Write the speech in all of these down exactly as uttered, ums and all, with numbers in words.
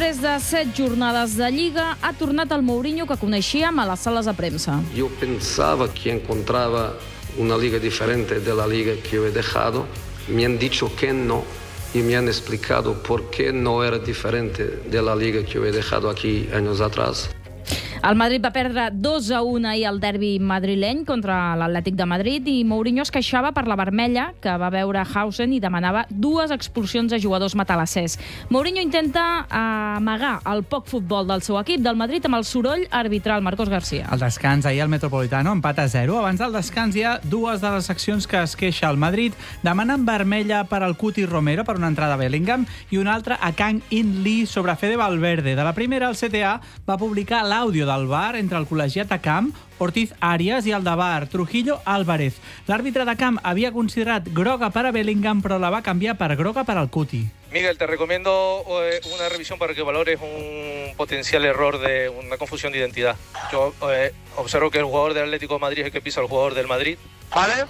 Després de set jornades de Lliga, ha tornat el Mourinho que coneixíem a les sales de premsa. Yo pensaba que encontraba una liga diferente de la liga que yo he dejado. Me han dicho que no y me han explicado por qué no era diferente de la liga que yo he dejado aquí años atrás. El Madrid va perdre dos a un ahir al derbi madrileny contra l'Atlètic de Madrid i Mourinho es queixava per la vermella que va veure Hausen i demanava dues expulsions a jugadors matalassers. Mourinho intenta amagar el poc futbol del seu equip del Madrid amb el soroll arbitral. Marcos García. El descans ahir al Metropolitano, empat a zero. Abans del descans hi ha dues de les accions que es queixa el Madrid. Demanen vermella per al Cuti Romero per una entrada a Bellingham i una altra a Kang In Lee sobre Fede Valverde. De la primera, el C T A va publicar l'àudio del V A R entre el col·legiat de camp, Ortiz Arias, i el de V A R, Trujillo Álvarez. L'àrbitre de camp havia considerat groga per a Bellingham, però la va canviar per groga per al Cuti. Miguel, te recomiendo una revisión para que valores un potencial error de una confusión de identidad. Yo eh, observo que el jugador del Atlético de Madrid es el que pisa al jugador del Madrid. Vale.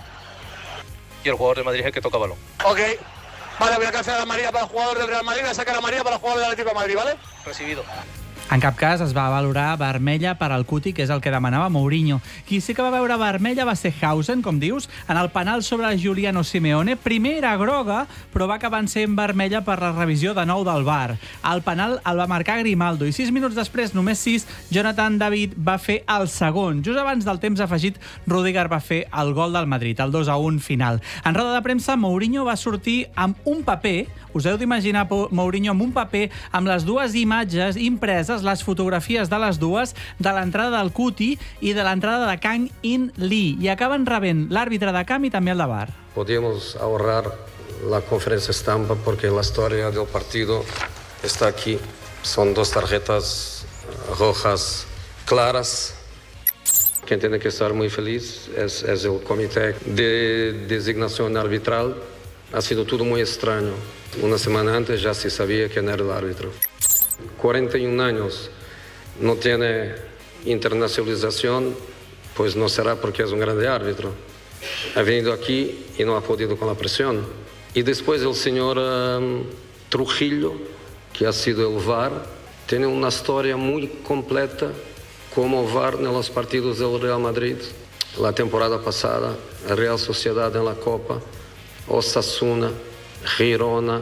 Y el jugador del Madrid es el que toca balón. Ok. Vale, voy a cancelar la amarilla para el jugador del Real Madrid, voy a sacar la amarilla para el jugador del Atlético de Madrid, ¿vale? Recibido. En cap cas es va valorar vermella per al Cuti, que és el que demanava Mourinho. Qui sí que va veure vermella va ser Hausen, com dius, en el penal sobre Giuliano Simeone. Primer era groga, però va acabar sent vermella per la revisió de nou del V A R. El penal el va marcar Grimaldo i sis minuts després, només sis, Jonathan David va fer el segon. Just abans del temps afegit, Rüdiger va fer el gol del Madrid, el dos a un final. En roda de premsa, Mourinho va sortir amb un paper, us heu d'imaginar Mourinho amb un paper, amb les dues imatges impreses, les fotografies de les dues, de l'entrada del Cuti i de l'entrada de Kang In Lee. I acaben rebent l'àrbitre de camp i també el de V A R. Podíamos ahorrar la conferencia estampa porque la historia del partido está aquí. Son dos tarjetas rojas claras. Quien tiene que estar muy feliz es, es el comité de designación arbitral. Ha sido todo muy extraño. Una semana antes ya se sabía quién era el árbitro. cuarenta y un años, no tiene internacionalización, pues no será porque es un grande árbitro. Ha venido aquí y no ha podido con la presión. Y después el señor um, Trujillo, que ha sido el V A R, tiene una historia muy completa como V A R en los partidos del Real Madrid. La temporada pasada, Real Sociedad en la Copa, Osasuna, Girona.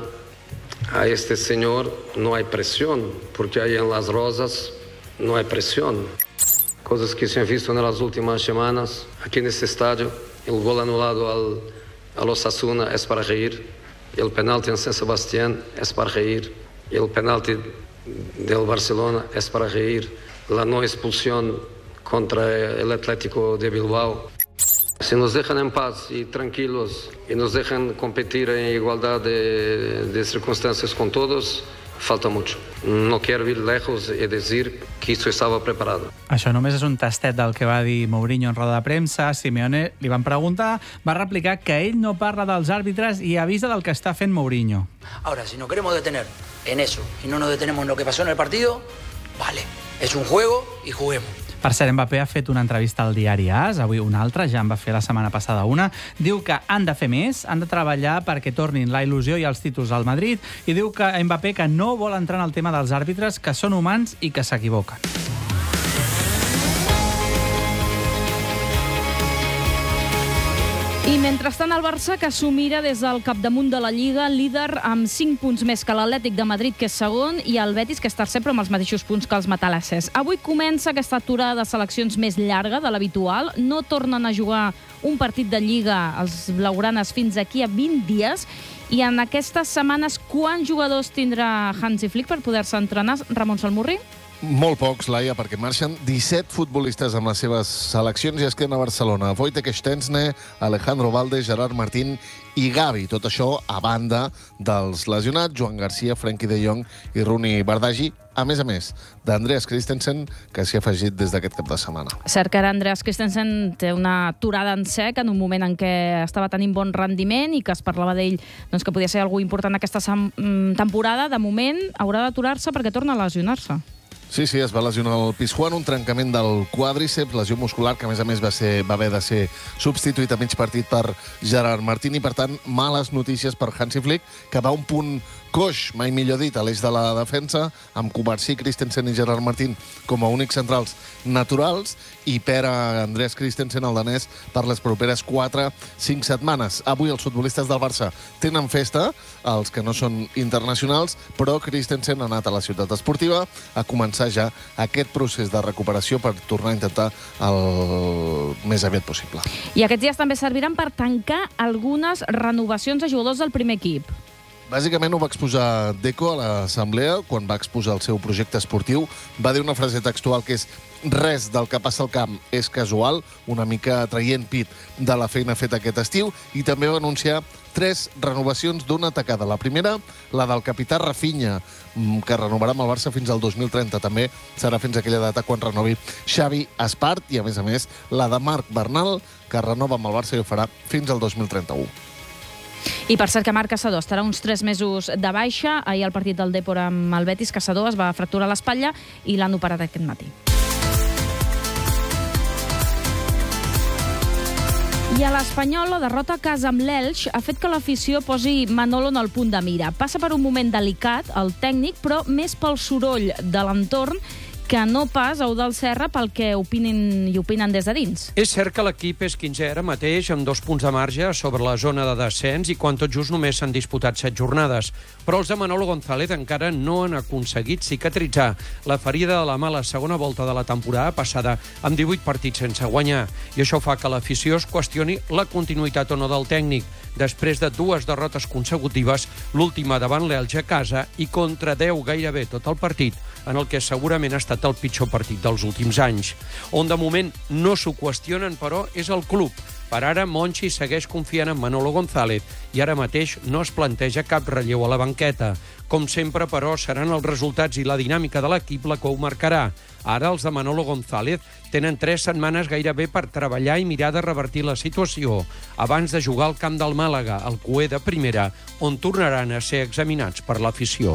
A este señor no hay presión, porque ahí en Las Rosas no hay presión. Cosas que se han visto en las últimas semanas, aquí en este estadio, el gol anulado al, al Osasuna es para reír, el penalti en San Sebastián es para reír, el penalti del Barcelona es para reír, la no expulsión contra el Atlético de Bilbao. Si nos dejan en paz y tranquilos y nos dejan competir en igualdad de, de circunstancias con todos, falta mucho. No quiero ir lejos y decir que esto estaba preparado. Això només és un tastet del que va dir Mourinho en roda de premsa. Simeone li van preguntar, va replicar que ell no parla dels àrbitres i avisa del que està fent Mourinho. Ahora, si nos queremos detener en eso y no nos detenemos en lo que pasó en el partido, vale, es un juego y juguemos. Per cert, Mbappé ha fet una entrevista al diari A S, avui una altra, ja en va fer la setmana passada una. Diu que han de fer més, han de treballar perquè tornin la il·lusió i els títols al Madrid, i diu que Mbappé que no vol entrar en el tema dels àrbitres, que són humans i que s'equivoquen. I mentrestant el Barça, que s'ho mira des del capdamunt de la Lliga, líder amb cinc punts més que l'Atlètic de Madrid, que és segon, i el Betis, que és tercer, però amb els mateixos punts que els matalassers. Avui comença aquesta aturada de seleccions més llarga de l'habitual. No tornen a jugar un partit de Lliga els blaugranes fins aquí a vint dies. I en aquestes setmanes, quants jugadors tindrà Hansi Flick per poder-se entrenar? Ramon Salmurri? Molt pocs, Laia, perquè marxen disset futbolistes amb les seves seleccions i es queden a Barcelona. Wojtek Szczęsny, Alejandro Valde, Gerard Martín i Gavi. Tot això a banda dels lesionats, Joan Garcia, Frenkie de Jong i Rooney Bardghji, a més a més d'Andreas Christensen, que s'hi ha afegit des d'aquest cap de setmana. Cert que ara Andreas Christensen té una aturada en sec en un moment en què estava tenint bon rendiment i que es parlava d'ell doncs, que podia ser algú important aquesta temporada. De moment haurà d'aturar-se perquè torna a lesionar-se. Sí, sí, es va lesionar el Pizjuán, un trencament del quàdriceps, lesió muscular, que a més a més va, ser, va haver de ser substituït a mig partit per Gerard Martín, i per tant, males notícies per Hansi Flick, que va a un punt Coix, mai millor dit, a l'eix de la defensa, amb Covarsí, Christensen i Gerard Martín com a únics centrals naturals, i Pere Andreas Christensen, el danès, per les properes quatre cinc setmanes. Avui els futbolistes del Barça tenen festa, els que no són internacionals, però Christensen ha anat a la ciutat esportiva a començar ja aquest procés de recuperació per tornar a intentar el més aviat possible. I aquests dies també serviran per tancar algunes renovacions de jugadors del primer equip. Bàsicament ho va exposar Deco a l'assemblea quan va exposar el seu projecte esportiu. Va dir una frase textual que és: res del que passa al camp és casual, una mica traient pit de la feina feta aquest estiu, i també va anunciar tres renovacions d'una tacada. La primera, la del capità Rafinha, que renovarà amb el Barça fins al dos mil trenta. També serà fins a aquella data quan renovi Xavi Espart, i a més a més la de Marc Bernal, que renova amb el Barça i ho farà fins al dos mil trenta-u. I per cert que Marc Caçador estarà uns tres mesos de baixa. Ahir al partit del Depor amb el Betis, Caçador es va fracturar l'espatlla i l'han operat aquest matí. I a l'Espanyol, la derrota a casa amb l'Elx ha fet que l'afició posi Manolo en el punt de mira. Passa per un moment delicat, el tècnic, però més pel soroll de l'entorn que no pas Eudald Serra pel que opinin i opinen des de dins. És cert que l'equip és quinzè ara mateix, amb dos punts de marge sobre la zona de descens, i quan tot just només s'han disputat set jornades. Però els de Manolo González encara no han aconseguit cicatritzar la ferida de la mala segona volta de la temporada passada, amb divuit partits sense guanyar. I això fa que l'afició es qüestioni la continuïtat o no del tècnic, després de dues derrotes consecutives, l'última davant l'Elx a casa i contra deu gairebé tot el partit, en el que segurament ha estat el pitjor partit dels últims anys. On de moment no s'ho qüestionen, però, és el club. Per ara, Monchi segueix confiant en Manolo González i ara mateix no es planteja cap relleu a la banqueta. Com sempre, però, seran els resultats i la dinàmica de l'equip la que ho marcarà. Ara els de Manolo González tenen tres setmanes gairebé per treballar i mirar de revertir la situació abans de jugar al camp del Màlaga, al Cué de primera, on tornaran a ser examinats per l'afició.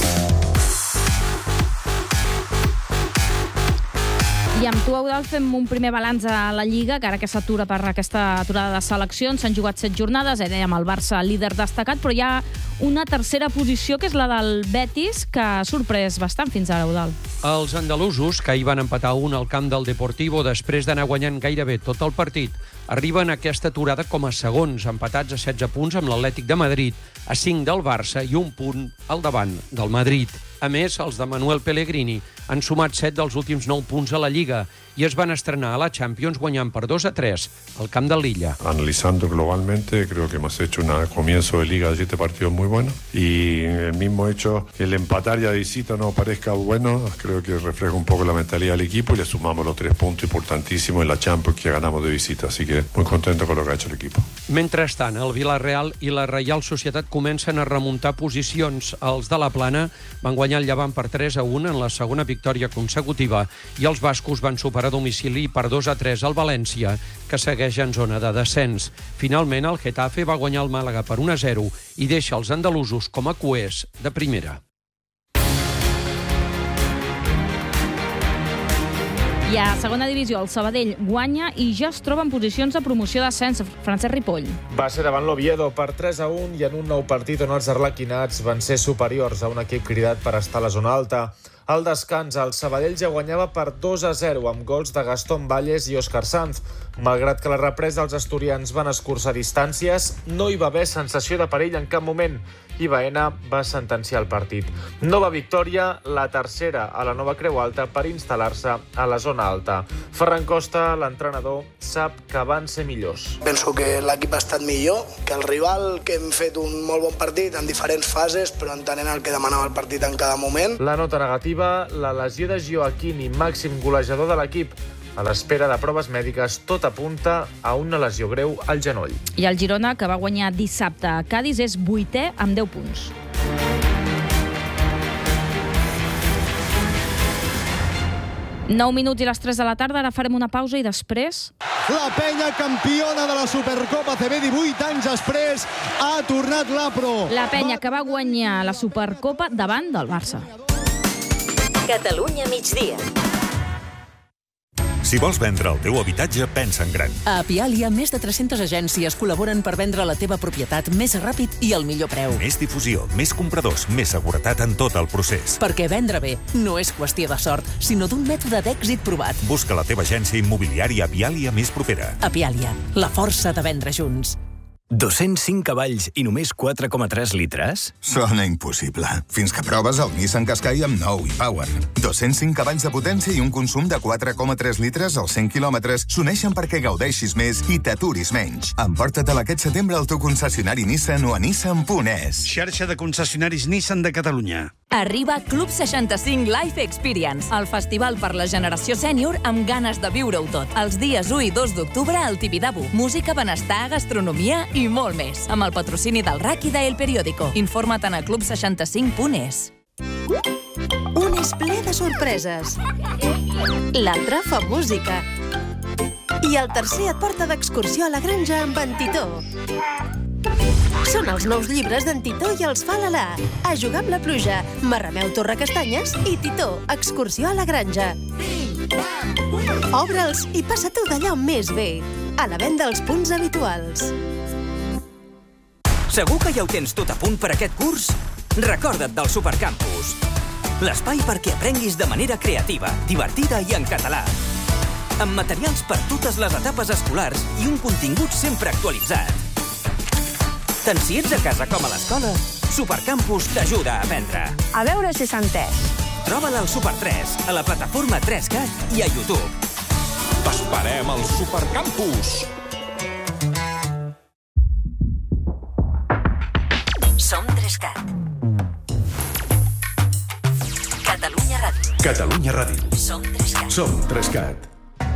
I amb tu, Eudald, fem un primer balanç a la Lliga, que ara que s'atura per aquesta aturada de seleccions. S'han jugat set jornades, eh, dèiem el Barça líder destacat, però hi ha una tercera posició, que és la del Betis, que ha sorprès bastant fins ara, Eudald. Els andalusos, que hi van empatar un al camp del Deportivo després d'anar guanyant gairebé tot el partit, arriben a aquesta aturada com a segons, empatats a setze punts amb l'Atlètic de Madrid, a cinc del Barça i un punt al davant del Madrid. A més, els de Manuel Pellegrini han sumat set dels últims nou punts a la Lliga i es van estrenar a la Champions guanyant per dos a tres al camp de Lilla. Analizando globalmente, creo que hemos hecho un comienzo de Liga de siete partidos muy bueno, y el mismo hecho que el empatar ya de visita no parezca bueno, creo que refleja un poco la mentalidad del equipo, y le sumamos los tres puntos importantísimos en la Champions que ganamos de visita, así que muy contento con lo que ha hecho el equipo. Mentrestant, el Villarreal i la Reial Societat comencen a remuntar posicions. Els de la Plana van guanyar el Llevant per tres a un en la segona victòria consecutiva, i els bascos van superar a domicili per dos a tres al València, que segueix en zona de descens. Finalment, el Getafe va guanyar el Màlaga per un a zero i deixa els andalusos com a cuers de primera. I a segona divisió, el Sabadell guanya i ja es troba en posicions de promoció d'ascens. Francesc Ripoll. Va ser davant l'Oviedo per tres a un i en un nou partit on els arlequinats van ser superiors a un equip cridat per estar a la zona alta. Al descans, el Sabadell ja guanyava per dos a zero amb gols de Gastón Valles i Òscar Sanz. Malgrat que la represa els asturians van escurçar distàncies, no hi va haver sensació de perill en cap moment i Baena va sentenciar el partit. Nova victòria, la tercera a la nova Creu Alta per instal·lar-se a la zona alta. Ferran Costa, l'entrenador, sap que van ser millors. Penso que l'equip ha estat millor que el rival, que hem fet un molt bon partit en diferents fases, però entenent el que demanava el partit en cada moment. La nota negativa, la lesió de Gioacchini, màxim golejador de l'equip. A l'espera de proves mèdiques, tot apunta a una lesió greu al genoll. I el Girona, que va guanyar dissabte a Cádiz, és vuitè amb deu punts. nou minuts i les tres de la tarda, ara farem una pausa i després... La penya campiona de la Supercopa C B, divuit anys després, ha tornat l'Apro. La penya que va guanyar la Supercopa davant del Barça. Catalunya migdia. Si vols vendre el teu habitatge, pensa en gran. A Apialia, més de tres-centes agències col·laboren per vendre la teva propietat més ràpid i al millor preu. Més difusió, més compradors, més seguretat en tot el procés. Perquè vendre bé no és qüestió de sort, sinó d'un mètode d'èxit provat. Busca la teva agència immobiliària Apialia més propera. Apialia, la força de vendre junts. dos-cents cinc cavalls i només quatre coma tres litres? Sona impossible. Fins que proves el Nissan Qashqai amb nou e-Power. dos-cents cinc cavalls de potència i un consum de quatre coma tres litres als cent quilòmetres s'uneixen perquè gaudeixis més i t'aturis menys. Emporta-te'l aquest setembre al teu concessionari Nissan o a nissan punt es. Xarxa de concessionaris Nissan de Catalunya. Arriba Club seixanta-cinc Life Experience, el festival per la generació sènior amb ganes de viure-ho tot. Els dies u i dos d'octubre al Tibidabo. Música, benestar, gastronomia i molt més. Amb el patrocini del R A C i d'El Periódico. Informa't a club seixanta cinc punt es. Un és ple de sorpreses. L'altre fa música. I el tercer et porta d'excursió a la granja amb en Titó. Són els nous llibres d'en Titó i els fa l'Alà. A jugar amb la pluja, Marrameu Torrecastanyes i Titó, excursió a la granja. Obre'ls i passa tu d'allò més bé. A la venda als punts habituals. Segur que ja ho tens tot a punt per aquest curs? Recorda't del Supercampus. L'espai perquè aprenguis de manera creativa, divertida i en català. Amb materials per totes les etapes escolars i un contingut sempre actualitzat. Tant si ets a casa com a l'escola, Supercampus t'ajuda a aprendre. A veure si s'ha entès. Troba-la al Super tres, a la plataforma tres cat i a YouTube. T'esperem al Supercampus! Som tres cat. Catalunya Ràdio. Catalunya Ràdio. Som tres cat. Som tres cat.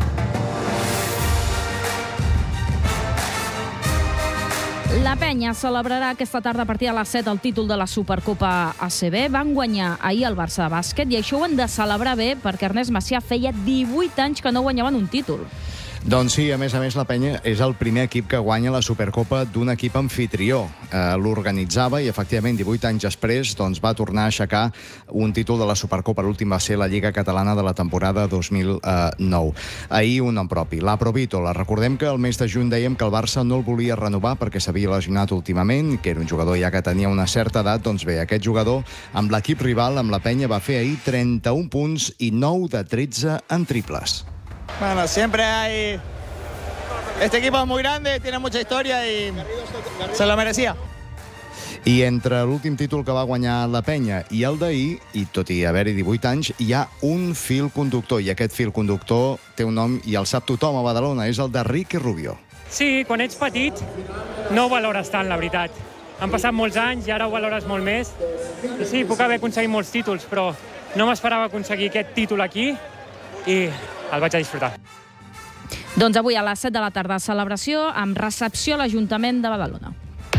La Penya celebrarà aquesta tarda a partir de les set el títol de la Supercopa A C B. Van guanyar ahir el Barça de bàsquet i això ho han de celebrar bé perquè Ernest Macià feia divuit anys que no guanyaven un títol. Doncs sí, a més a més la Penya és el primer equip que guanya la Supercopa d'un equip anfitrió. Eh, L'organitzava i efectivament divuit anys després doncs, va tornar a aixecar un títol de la Supercopa. L'últim va ser la Lliga Catalana de la temporada dos mil nou. Ahir un nom propi, la Provítola. Recordem que el mes de juny dèiem que el Barça no el volia renovar perquè s'havia lesionat últimament, que era un jugador ja que tenia una certa edat. Doncs bé, aquest jugador amb l'equip rival, amb la Penya, va fer ahir trenta-un punts i nou de tretze en triples. Bueno, siempre hay... Este equipo es muy grande, tiene mucha historia y se lo merecía. I entre l'últim títol que va guanyar la Penya i el d'ahir, i tot i haver-hi divuit anys, hi ha un fil conductor, i aquest fil conductor té un nom i el sap tothom a Badalona, és el de Ricky Rubio. Sí, quan ets petit no ho valores tant, la veritat. Han passat molts anys i ara ho valores molt més. I sí, puc haver aconseguit molts títols, però no m'esperava aconseguir aquest títol aquí i el vaig a disfrutar. Doncs avui a les set de la tarda celebració amb recepció a l'Ajuntament de Badalona.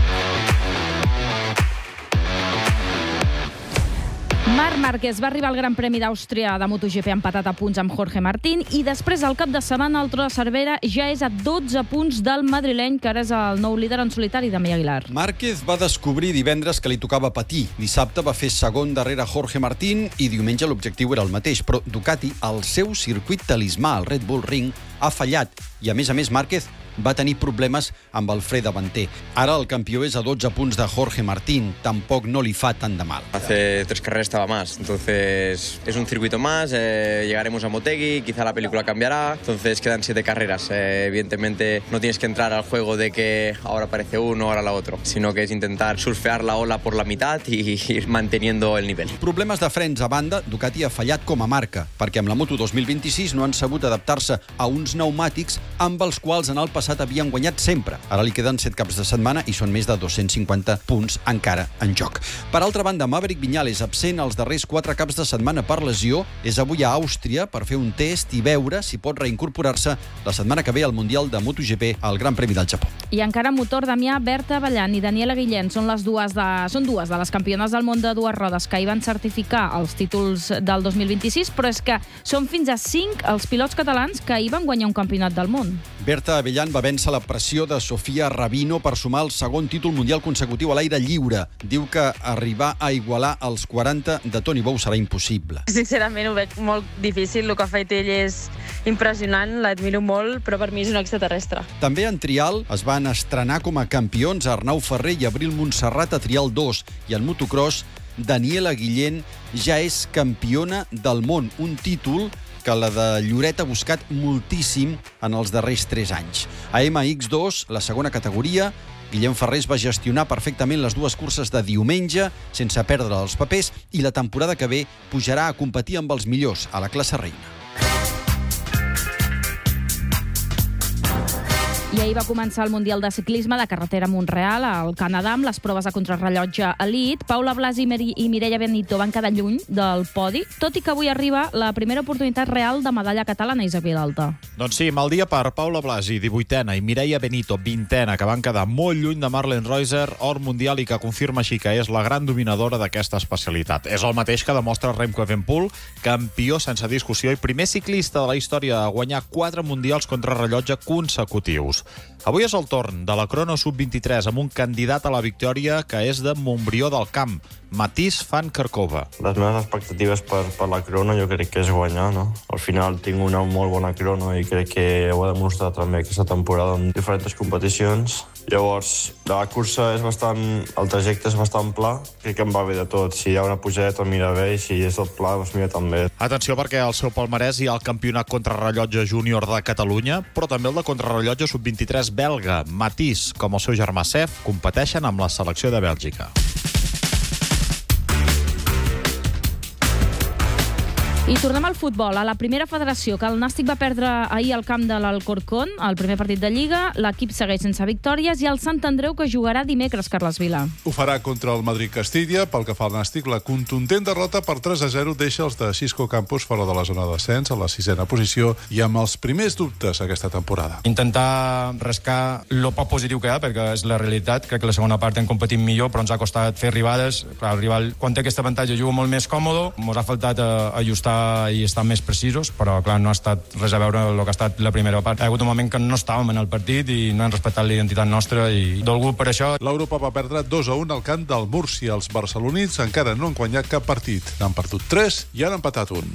Marc Márquez va arribar al Gran Premi d'Àustria de MotoGP empatat a punts amb Jorge Martín i després al cap de setmana el Tro de Cervera ja és a dotze punts del madrileny, que ara és el nou líder en solitari de Damià Aguilar. Márquez va descobrir divendres que li tocava patir. Dissabte va fer segon darrere Jorge Martín i diumenge l'objectiu era el mateix, però Ducati, el seu circuit talismà, el Red Bull Ring, ha fallat i a més a més Márquez va tenir problemes amb el fre davanter. Ara el campió és a dotze punts de Jorge Martín. Tampoc no li fa tant de mal. Hace tres carreras estaba más, entonces es un circuito más, eh, llegaremos a Motegi, quizá la película cambiará, entonces quedan siete carreras. Eh, evidentemente no tienes que entrar al juego de que ahora aparece uno, ahora la otro, sino que es intentar surfear la ola por la mitad y ir manteniendo el nivel. Problemes de frens a banda, Ducati ha fallat com a marca, perquè amb la Moto dos mil vint-i-sis no han sabut adaptar-se a uns pneumàtics amb els quals en el passat havien guanyat sempre. Ara li queden set caps de setmana i són més de dos-cents cinquanta punts encara en joc. Per altra banda, Maverick Viñales, absent els darrers quatre caps de setmana per lesió, és avui a Àustria per fer un test i veure si pot reincorporar-se la setmana que ve al Mundial de MotoGP al Gran Premi del Japó. I encara motor, Damià, Berta Ballant i Daniela Guillén són les dues de, són dues de les campiones del món de dues rodes que hi van certificar els títols del dos mil vint-i-sis, però és que són fins a cinc els pilots catalans que hi van guanyar un campionat del món. Berta Avellán Taiwan va vèncer la pressió de Sofia Rabino per sumar el segon títol mundial consecutiu a l'aire lliure. Diu que arribar a igualar els quaranta de Toni Bou serà impossible. Sincerament ho veig molt difícil, el que ha fet ell és impressionant, l'admiro molt, però per mi és un extraterrestre. També en trial es van estrenar com a campions Arnau Ferrer i Abril Montserrat a trial dos, i en motocross Daniela Guillén ja és campiona del món, un títol que la de Lloret ha buscat moltíssim en els darrers tres anys. A M X dos, la segona categoria, Guillem Ferrés va gestionar perfectament les dues curses de diumenge sense perdre els papers i la temporada que ve pujarà a competir amb els millors a la classe reina. I ahir va començar el Mundial de Ciclisme de Carretera a Montreal, al Canadà, amb les proves de contrarrellotge elit. Paula Blasi i Mireia Benito van quedar lluny del podi, tot i que avui arriba la primera oportunitat real de medalla catalana a Isaac Vilalta. Doncs sí, mal dia per Paula Blasi, divuitena, i Mireia Benito, vintena, que van quedar molt lluny de Marlen Reuser, or mundial, i que confirma així que és la gran dominadora d'aquesta especialitat. És el mateix que demostra Remco Evenepoel, campió sense discussió i primer ciclista de la història a guanyar quatre mundials contrarrellotge consecutius. Avui és el torn de la crono sub vint-i-tres amb un candidat a la victòria que és de Montbrió del Camp, Matís van Kerkhove. Les meves expectatives per, per la crono jo crec que és guanyar, no? Al final tinc una molt bona crono i crec que ho he demostrat també aquesta temporada en diferents competicions. Llavors, la cursa és bastant... el trajecte és bastant pla, crec que em va bé de tot. Si hi ha una pujada, mira bé, i si és tot pla, doncs mira també. Atenció, perquè al seu palmarès hi ha el campionat contrarrellotge júnior de Catalunya, però també el de contrarrellotge sub vint-i-tres belga. Matís, com el seu germà Sef, competeixen amb la selecció de Bèlgica. I tornem al futbol. A la primera federació, que el Nàstic va perdre ahir al camp de l'Alcorcón, el primer partit de Lliga, l'equip segueix sense victòries, i el Sant Andreu, que jugarà dimecres, Carles Vila. Ho farà contra el Madrid-Castilla. Pel que fa al Nàstic, la contundent derrota per tres a zero deixa els de Xisco Campos fora de la zona de descens, a la sisena posició, i amb els primers dubtes aquesta temporada. Intentar rascar el poc positiu que hi ha, perquè és la realitat. Crec que la segona part hem competit millor, però ens ha costat fer arribades. Clar, el rival, quan té aquesta avantatge, juga molt més còmode. Ens ha faltat ajustar i estar més precisos, però clar, no ha estat res a veure el que ha estat la primera part. Ha hagut un moment que no estàvem en el partit i no han respectat la identitat nostra, i dolgut per això. L'Europa va perdre dos a un al camp del Múrcia. Els barcelonins encara no han guanyat cap partit. N'han perdut tres i han empatat un.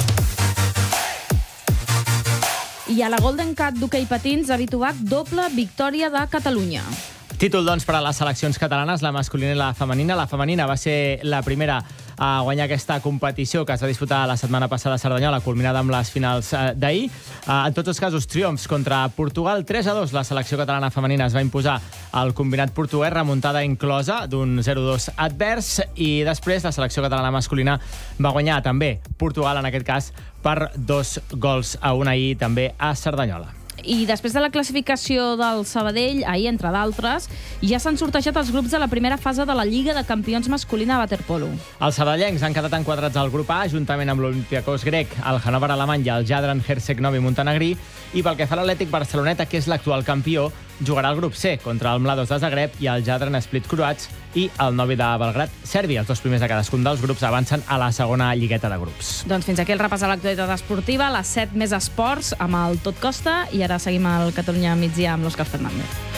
I a la Golden Cat d'hoquei patins, Avitubac, doble victòria de Catalunya. Títol, doncs, per a les seleccions catalanes, la masculina i la femenina. La femenina va ser la primera a guanyar aquesta competició que es va disputar la setmana passada a Cerdanyola, culminada amb les finals d'ahir. En tots els casos, triomfs contra Portugal. tres a dos, la selecció catalana femenina es va imposar al combinat portuguès, remuntada inclosa d'un zero dos advers, i després la selecció catalana masculina va guanyar també Portugal, en aquest cas, per dos gols a un ahir també a Cerdanyola. I després de la classificació del Sabadell, ahir, entre d'altres, ja s'han sortejat els grups de la primera fase de la Lliga de Campions masculina de waterpolo. Els sabadellencs han quedat enquadrats al grup A, juntament amb l'Olympiacos grec, el Hannover alemany i el Jadran Herceg-Novi montenegrí, i pel que fa a l'Atlètic Barceloneta, que és l'actual campió, jugarà al grup C contra el Mladost de Zagreb i el Jadran Split croats i el Novi de Belgrad Sèrvia. Els dos primers de cadascun dels grups avancen a la segona lligueta de grups. Doncs fins aquí el repàs a l'actualitat esportiva, les set més esports amb el Tot Costa, i ara seguim al Catalunya migdia amb l'Òscar Fernández.